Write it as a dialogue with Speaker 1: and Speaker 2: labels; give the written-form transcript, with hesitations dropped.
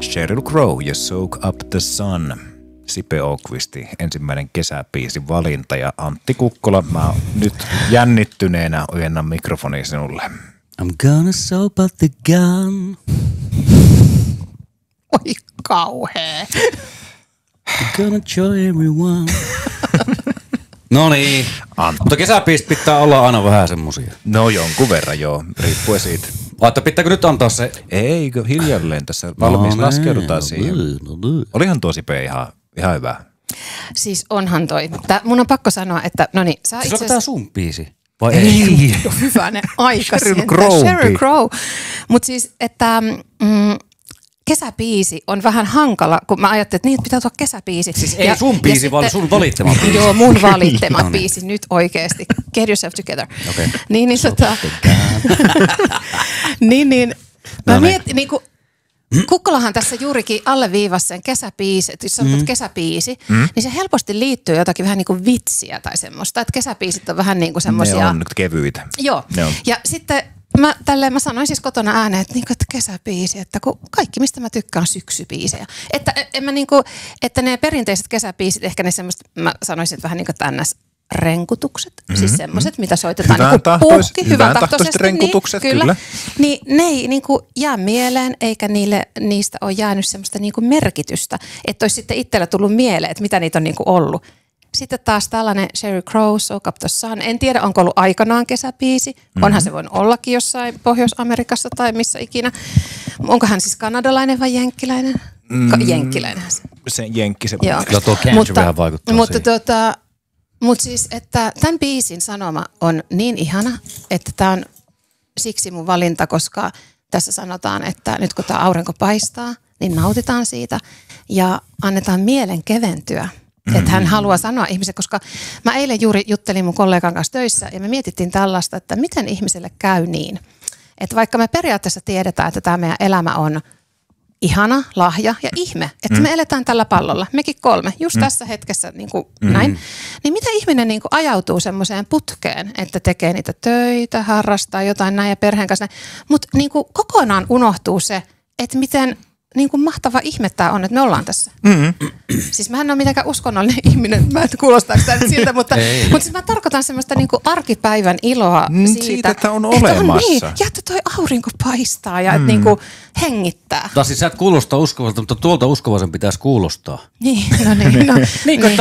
Speaker 1: Sheryl Crow ja Soak Up the Sun. Sipe Okvisti, ensimmäinen kesäbiisin valinta ja Antti Kukkola, mä nyt jännittyneenä ojennan mikrofoni sinulle.
Speaker 2: I'm gonna soak up the gun.
Speaker 3: Oi kauhea.
Speaker 2: I'm gonna joy everyone. No niin, mutta kesäbiisit pitää olla aina vähän semmosia.
Speaker 1: No jonkun verran joo, riippuen siitä.
Speaker 2: Että pitääkö nyt antaa se?
Speaker 1: Eikö hiljalleen tässä valmis laskeudutaan siihen. Olihan tuo Sipe ihan hyvä.
Speaker 3: Siis onhan toi. Mun on pakko sanoa, että no niin, sä
Speaker 2: Siis
Speaker 3: itse
Speaker 2: onko tää sun biisi?
Speaker 1: Vai ei?
Speaker 3: Hyvänen aika.
Speaker 1: Sheryl
Speaker 3: Crow. Mutta siis, että kesäbiisi on vähän hankala, kun mä ajattelin, että niitä pitää tulla kesäbiisi.
Speaker 2: Siis ei sun biisi, vaan sun valittema biisi.
Speaker 3: Joo, mun valittema biisi nyt oikeesti. Get yourself together.
Speaker 2: Okay.
Speaker 3: Niin, mä mietin, niinku, Kukkolahan tässä juurikin alleviivasi sen kesäbiisi, että jos sanot kesäbiisi, niin se helposti liittyy jotakin vähän niin kuin vitsiä tai semmoista, että kesäbiisit on vähän niin kuin semmoisia.
Speaker 1: Ne on nyt kevyitä.
Speaker 3: Joo, ja sitten mä sanoin siis kotona ääneen, että kesäbiisi, että kun kaikki mistä mä tykkään on syksybiisejä. Että en mä niinku, että ne perinteiset kesäbiisit, ehkä ne semmoista, mä sanoisin, että vähän niin kuin ns. Renkutukset, siis semmoiset, mitä soitetaan
Speaker 1: hyvän tahtoiset renkutukset,
Speaker 3: niin, kyllä. Niin ne ei niinku jää mieleen, eikä niistä ole jäänyt semmoista niinku merkitystä, että olisi sitten itsellä tullut mieleen, että mitä niitä on niinku ollut. Sitten taas tällainen Sheryl Crow, Soak Up the Sun. En tiedä, onko ollut aikanaan kesäbiisi. Onhan se voinut ollakin jossain Pohjois-Amerikassa tai missä ikinä. Onko hän siis kanadalainen vai jenkkiläinen? Jenkkiläinenhän se.
Speaker 1: Se jenkki se.
Speaker 2: Joo, tuo Candy vähän vaikuttaa siihen.
Speaker 3: Mutta siis, että tämän biisin sanoma on niin ihana, että tämä on siksi mun valinta, koska tässä sanotaan, että nyt kun tämä aurinko paistaa, niin nautitaan siitä ja annetaan mielen keventyä. Että hän haluaa sanoa ihmiselle, koska mä eilen juuri juttelin mun kollegan kanssa töissä ja me mietittiin tällaista, että miten ihmiselle käy niin. Että vaikka me periaatteessa tiedetään, että tämä meidän elämä on ihana, lahja ja ihme, että me eletään tällä pallolla, mekin kolme, just tässä hetkessä niin kuin näin, niin miten ihminen niin kuin ajautuu semmoiseen putkeen, että tekee niitä töitä, harrastaa jotain näin ja perheen kanssa, mutta niin kuin kokonaan unohtuu se, että miten niin kuin mahtava ihme tämä on, että me ollaan tässä. Siis mä en ole mitenkään uskonnollinen ihminen, mä en kuulostaako tämä nyt siltä, mutta siis mä tarkoitan semmoista niin kuin arkipäivän iloa
Speaker 1: siitä, että on olemassa.
Speaker 3: Että on ja että toi aurinko paistaa ja että niin kuin hengittää.
Speaker 2: Tai siis sä et kuulostaa uskovaiselta, mutta tuolta uskovaisen pitäisi kuulostaa.
Speaker 3: Niin, no niin.
Speaker 2: Niin kuin